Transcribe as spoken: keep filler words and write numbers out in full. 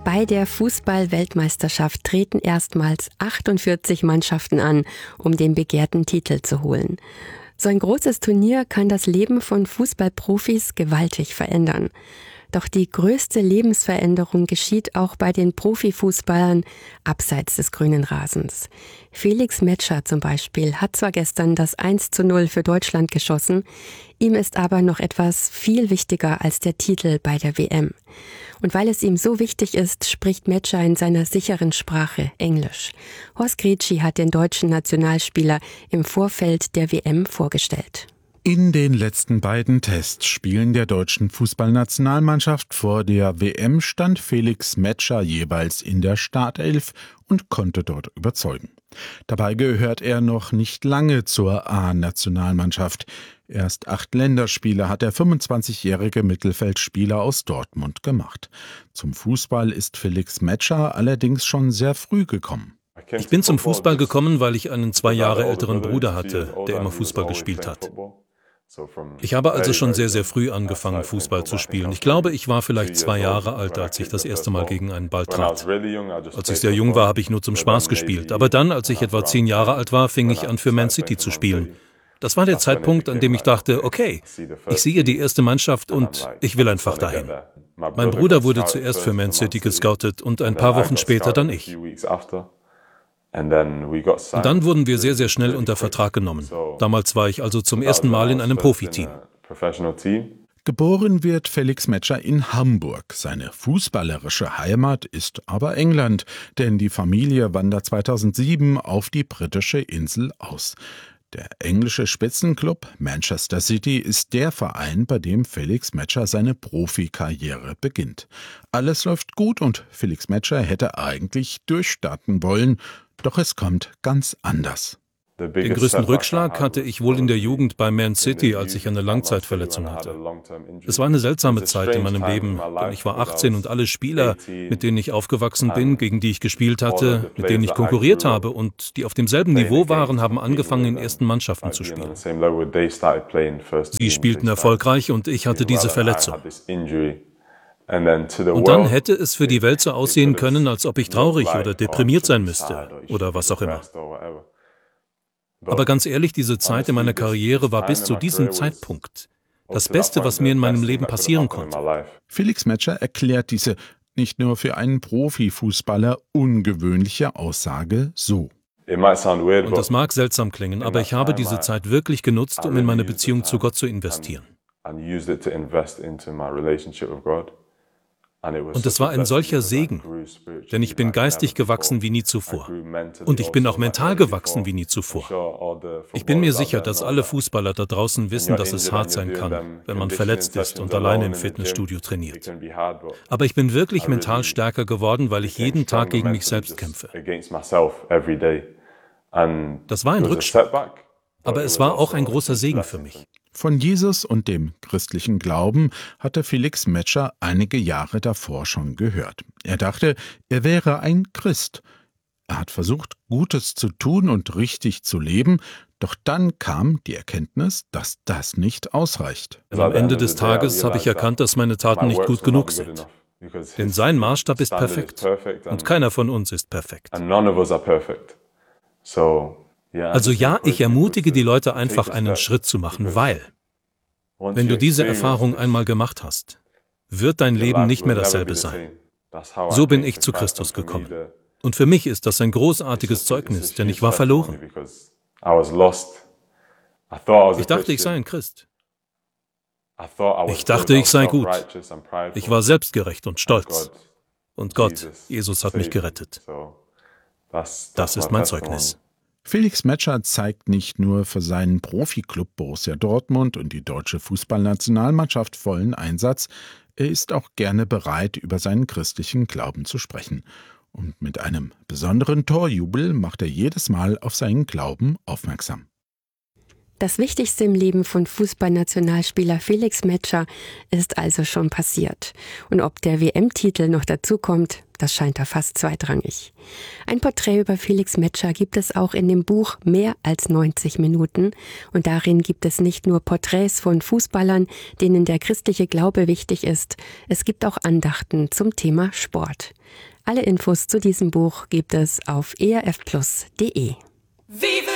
Bei der Fußball-Weltmeisterschaft treten erstmals achtundvierzig Mannschaften an, um den begehrten Titel zu holen. So ein großes Turnier kann das Leben von Fußballprofis gewaltig verändern. Doch die größte Lebensveränderung geschieht auch bei den Profifußballern abseits des grünen Rasens. Felix Metscher zum Beispiel hat zwar gestern das eins zu null für Deutschland geschossen, ihm ist aber noch etwas viel wichtiger als der Titel bei der W M. Und weil es ihm so wichtig ist, spricht Metscher in seiner sicheren Sprache Englisch. Horst Gretschi hat den deutschen Nationalspieler im Vorfeld der W M vorgestellt. In den letzten beiden Testspielen der deutschen Fußballnationalmannschaft vor der W M stand Felix Metscher jeweils in der Startelf und konnte dort überzeugen. Dabei gehört er noch nicht lange zur A-Nationalmannschaft. Erst acht Länderspiele hat der fünfundzwanzigjährige Mittelfeldspieler aus Dortmund gemacht. Zum Fußball ist Felix Metscher allerdings schon sehr früh gekommen. Ich bin zum Fußball gekommen, weil ich einen zwei Jahre älteren Bruder hatte, der immer Fußball gespielt hat. Ich habe also schon sehr, sehr früh angefangen, Fußball zu spielen. Ich glaube, ich war vielleicht zwei Jahre alt, als ich das erste Mal gegen einen Ball trat. Als ich sehr jung war, habe ich nur zum Spaß gespielt. Aber dann, als ich etwa zehn Jahre alt war, fing ich an, für Man City zu spielen. Das war der Zeitpunkt, an dem ich dachte, okay, ich sehe die erste Mannschaft und ich will einfach dahin. Mein Bruder wurde zuerst für Man City gescoutet und ein paar Wochen später dann ich. Und dann wurden wir sehr, sehr schnell unter Vertrag genommen. Damals war ich also zum ersten Mal in einem Profiteam. Geboren wird Felix Metscher in Hamburg. Seine fußballerische Heimat ist aber England, denn die Familie wandert zweitausendsieben auf die britische Insel aus. Der englische Spitzenclub Manchester City ist der Verein, bei dem Felix Metscher seine Profikarriere beginnt. Alles läuft gut und Felix Metscher hätte eigentlich durchstarten wollen, doch es kommt ganz anders. Den größten Rückschlag hatte ich wohl in der Jugend bei Man City, als ich eine Langzeitverletzung hatte. Es war eine seltsame Zeit in meinem Leben, denn ich war achtzehn und alle Spieler, mit denen ich aufgewachsen bin, gegen die ich gespielt hatte, mit denen ich konkurriert habe und die auf demselben Niveau waren, haben angefangen, in ersten Mannschaften zu spielen. Sie spielten erfolgreich und ich hatte diese Verletzung. Und dann hätte es für die Welt so aussehen können, als ob ich traurig oder deprimiert sein müsste oder was auch immer. Aber ganz ehrlich, diese Zeit in meiner Karriere war bis zu diesem Zeitpunkt das Beste, was mir in meinem Leben passieren konnte. Felix Metscher erklärt diese nicht nur für einen Profifußballer ungewöhnliche Aussage so. Und das mag seltsam klingen, aber ich habe diese Zeit wirklich genutzt, um in meine Beziehung zu Gott zu investieren. Und es war ein solcher Segen, denn ich bin geistig gewachsen wie nie zuvor. Und ich bin auch mental gewachsen wie nie zuvor. Ich bin mir sicher, dass alle Fußballer da draußen wissen, dass es hart sein kann, wenn man verletzt ist und alleine im Fitnessstudio trainiert. Aber ich bin wirklich mental stärker geworden, weil ich jeden Tag gegen mich selbst kämpfe. Das war ein Rückschlag, aber es war auch ein großer Segen für mich. Von Jesus und dem christlichen Glauben hatte Felix Metscher einige Jahre davor schon gehört. Er dachte, er wäre ein Christ. Er hat versucht, Gutes zu tun und richtig zu leben, doch dann kam die Erkenntnis, dass das nicht ausreicht. Am Ende des Tages habe ich erkannt, dass meine Taten nicht gut genug sind. Denn sein Maßstab ist perfekt und keiner von uns ist perfekt. Also ja, ich ermutige die Leute einfach einen Schritt zu machen, weil, wenn du diese Erfahrung einmal gemacht hast, wird dein Leben nicht mehr dasselbe sein. So bin ich zu Christus gekommen. Und für mich ist das ein großartiges Zeugnis, denn ich war verloren. Ich dachte, ich sei ein Christ. Ich dachte, ich sei gut. Ich war selbstgerecht und stolz. Und Gott, Jesus hat mich gerettet. Das ist mein Zeugnis. Felix Metscher zeigt nicht nur für seinen Profiklub Borussia Dortmund und die deutsche Fußballnationalmannschaft vollen Einsatz, er ist auch gerne bereit, über seinen christlichen Glauben zu sprechen. Und mit einem besonderen Torjubel macht er jedes Mal auf seinen Glauben aufmerksam. Das Wichtigste im Leben von Fußballnationalspieler Felix Metscher ist also schon passiert. Und ob der W M-Titel noch dazukommt, Das scheint da fast zweitrangig. Ein Porträt über Felix Metscher gibt es auch in dem Buch Mehr als neunzig Minuten. Und darin gibt es nicht nur Porträts von Fußballern, denen der christliche Glaube wichtig ist. Es gibt auch Andachten zum Thema Sport. Alle Infos zu diesem Buch gibt es auf e r f plus punkt d e. Vive